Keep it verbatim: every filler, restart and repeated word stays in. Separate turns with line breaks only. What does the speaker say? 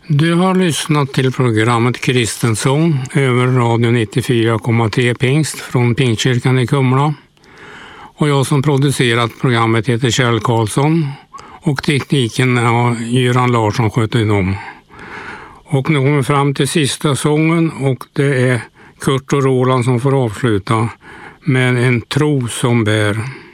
Du har lyssnat till programmet Kristensson över radio nittiofyra komma tre Pingst från Pingstkyrkan i Kumla. Och jag som producerat programmet heter Kjell Karlsson och tekniken har Göran Larsson skött om. Och nu kommer vi fram till sista sången och det är Kurt och Roland som får avsluta med En tro som bär.